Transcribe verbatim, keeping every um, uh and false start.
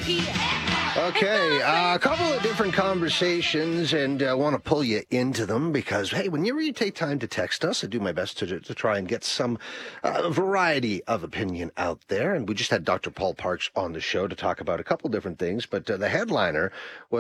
Okay, uh, a couple of different conversations, and I uh, want to pull you into them because, hey, whenever you take time to text us, I do my best to, to try and get some uh, variety of opinion out there. And we just had Doctor Paul Parks on the show to talk about a couple different things, but uh, the headliner was